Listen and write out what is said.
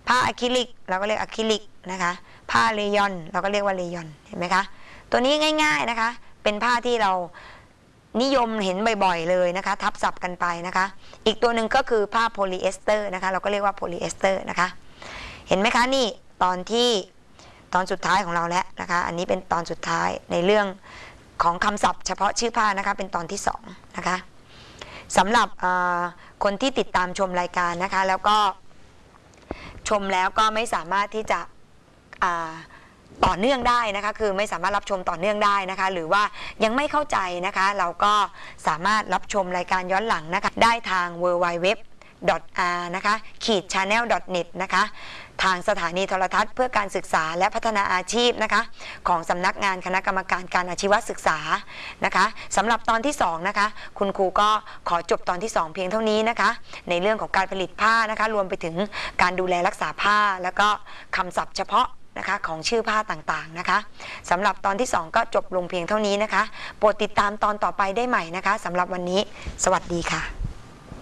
ผ้าอะคริลิกเราก็เรียกอะคริลิกนะคะผ้าเลยอนเราก็เรียกว่าเลยอนเห็นไหมคะตัวนี้ง่ายๆนะคะเป็นผ้าที่เรานิยมเห็นบ่อยๆเลยนะคะทับศัพท์กันไปนะคะอีกตัวหนึ่งก็คือผ้าโพลีเอสเตอร์นะคะเราก็เรียกว่าโพลีเอสเตอร์นะคะเห็นไหมคะนี่ตอนสุดท้ายของเราแล้วนะคะอันนี้เป็นตอนสุดท้ายในเรื่องของคำศัพท์เฉพาะชื่อผ้านะคะเป็นตอนที่2นะคะสำหรับคนที่ติดตามชมรายการนะคะแล้วก็ชมแล้วก็ไม่สามารถที่จะต่อเนื่องได้นะคะคือไม่สามารถรับชมต่อเนื่องได้นะคะหรือว่ายังไม่เข้าใจนะคะเราก็สามารถรับชมรายการย้อนหลังนะคะได้ทาง www.r นะคะ-channel.net นะคะทางสถานีโทรทัศน์เพื่อการศึกษาและพัฒนาอาชีพนะคะของสำนักงานคณะกรรมการการอาชีวศึกษานะคะสำหรับตอนที่2นะคะคุณครูก็ขอจบตอนที่2เพียงเท่านี้นะคะในเรื่องของการผลิตผ้านะคะรวมไปถึงการดูแลรักษาผ้าแล้วก็คำศัพท์เฉพาะนะคะของชื่อผ้าต่างๆนะคะสำหรับตอนที่2ก็จบลงเพียงเท่านี้นะคะโปรดติดตามตอนต่อไปได้ใหม่นะคะสำหรับวันนี้สวัสดีค่ะ